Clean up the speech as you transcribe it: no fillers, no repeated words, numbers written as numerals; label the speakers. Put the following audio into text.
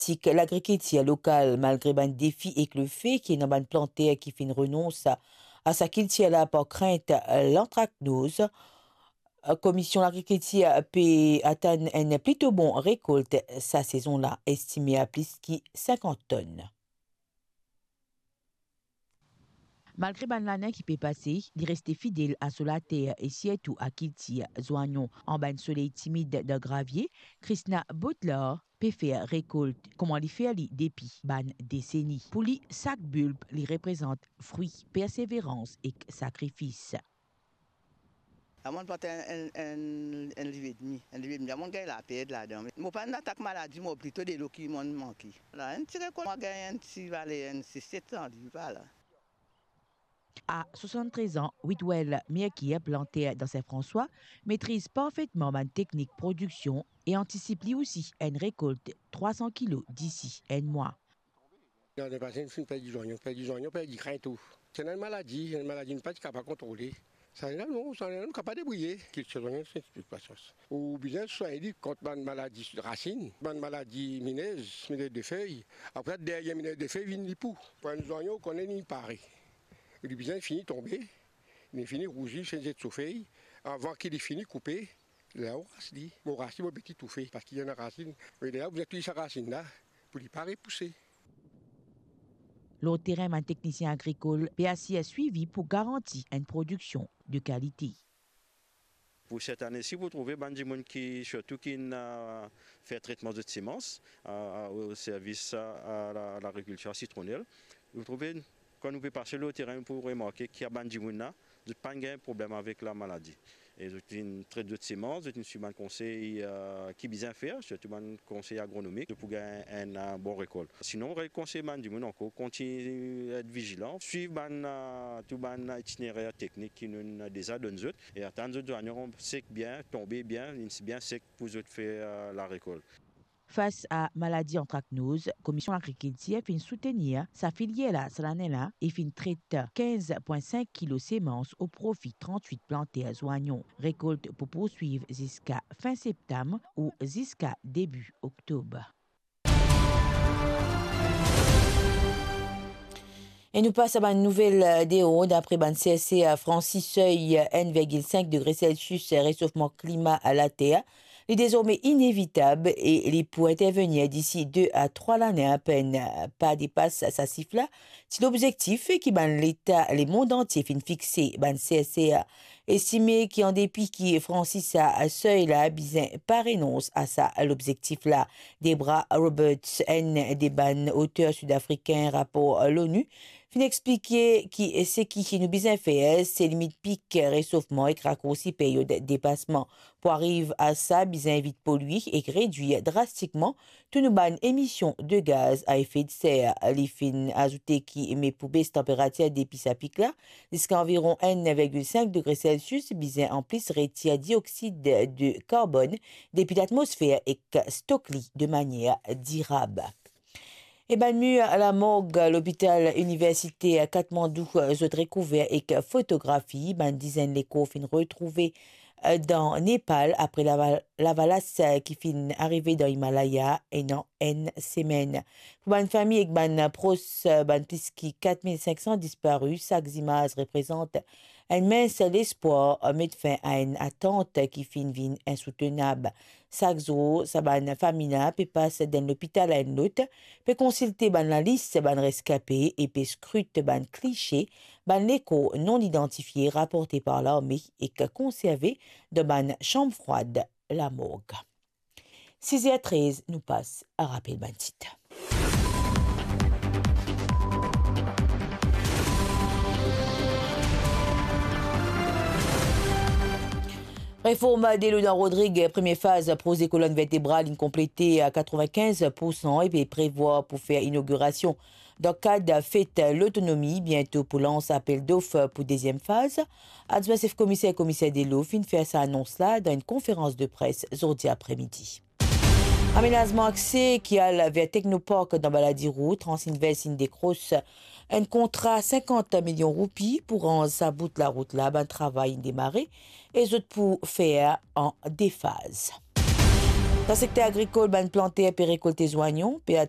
Speaker 1: pratique l'agriculture locale malgré ban défi et que le fait qui est dans ban planté qui fait une renonce à sa culture là par crainte l'anthracnose. Commission l'agriculture peut atteindre une plutôt bon récolte sa saison là estimée à plus que 50 tonnes. Malgré ban l'année qui peut passer, il reste fidèle à la terre et surtout à Kilti, Zoignon, en ban soleil timide de gravier, Krishna Butler peut faire récolte, comment lui faire les dépit, ban décennie. Pour lui, chaque bulbe lui représente fruit, persévérance et sacrifice.
Speaker 2: Amon pas un livre demi, un livre demi. Amon gagne la paix là-dedans. Moi pas d'attaque maladie, moi plutôt des lots qui m'ont manqué. Là, un petit récolte, moi gagne un petit valet, c'est 700 voilà.
Speaker 1: À 73 ans, Whitwell Mierki, planté dans Saint-François, maîtrise parfaitement ma technique production et anticipe lui aussi une récolte 300 kg d'ici un mois.
Speaker 3: On a passé une paix du joignon, tout. C'est une maladie pas capable de contrôler. Ça n'est pas débrouiller. C'est pas ça. Ou bien soigner contre une maladie racine, une maladie mineuse de feuilles. Après, derrière mineuse de feuilles, vient l'époux. Pour un joignon, qu'on est ni pareil. Il bien fini tomber, il finit rougir, changer de souffle. Avant qu'il ait fini couper, là, on racine. Mon racine, mon petit tout fait. Parce qu'il y a une racine. Et là, vous êtes tous ces racines-là, pour lui pas repousser.
Speaker 1: Le terrain, un technicien agricole, PAC a suivi pour garantir une production de qualité.
Speaker 4: Pour cette année-ci, vous trouvez des qui, surtout qui fait traitement de semences au service à l'agriculture citronnelle. Vous trouvez, quand nous pouvons passer le terrain pour remarquer qu'il y a des gens qui pas de problème avec la maladie. Et c'est une traite de semences, c'est un conseil qui est bien fait, surtout un conseil agronomique pour gagner un bon récolte. Sinon, on conseille les gens encore continuer à être vigilants, suivre tout l'itinéraire technique qui nous a déjà donné et attendre que nous sec bien, tomber bien, bien sec pour faire la récolte.
Speaker 1: Face à maladie anthracnose, Commission agriculture fin soutenir sa filière cette année-là et fin traite 15,5 kg semences au profit 38 plantés à Zoignon. Récolte pour poursuivre jusqu'à fin septembre ou jusqu'à début octobre. Et nous passons à une nouvelle déo d'après ban CSC à Francis Seuil 1,5 degrés Celsius réchauffement climat à la Terre. Il est désormais inévitable et il pourrait intervenir d'ici 2 à 3 années à peine pas dépasse sa cifre-là. Si l'objectif est que l'État, les mondes entiers fin fixé, ban CSC a estimé qu'en dépit qui Francis a seuil là, bizin pas renonce à ça, l'objectif là. Debra Roberts, des ban auteurs sud-africains rapport à l'ONU, fin expliquer qui c'est qui nous bizin fait, c'est limite pic réchauffement et raccourci période de dépassement. Pour arriver à ça, bizin vite polluer et réduire drastiquement toutes nos ban émissions de gaz à effet de serre. Les fins ajoutés qui émet pour baisse température depuis sa pic là, jusqu'à environ 1,5 degrés Celsius, bizin en plus retire dioxyde de carbone depuis l'atmosphère et stocke de manière durable. Et ben mieux à la morgue, l'hôpital université à Katmandou, je découvert et photographie, ben dizaine d'échos fin retrouvés dans Népal après la valasse qui fin arrivée dans l'Himalaya et dans une semaine. Pour une famille avec ban pros, ban plus qui 4500 disparus, chaque image représente un mince l'espoir mettre fin à une attente qui fin vin insoutenable. Chaque jour, sa ban famille peut passer d'un hôpital à un autre, peut consulter ban la liste ban rescapé et peut scruter ban cliché, ban l'écho non identifié rapporté par l'armée et que conservé de ban chambre froide, la morgue. 6h13, nous passe à rappel ban titre. Réforme d'Elodin Rodrigue, première phase, pros et colonnes vertébrales incomplétée à 95% et puis prévoit pour faire inauguration dans le cadre fête l'autonomie, bientôt pour lancer appel d'offres pour deuxième phase. Adjoint chef commissaire des lots fin fait sa annonce là dans une conférence de presse aujourd'hui après-midi. Aménagement accès qui a vers Technopark dans Baladirou, Transinvest in décroche un contrat 50 millions roupies pour rendre sa bout la route là, un travail démarré et autres pour faire en déphase. Dans le secteur agricole, ban planté et récolté oignons, peut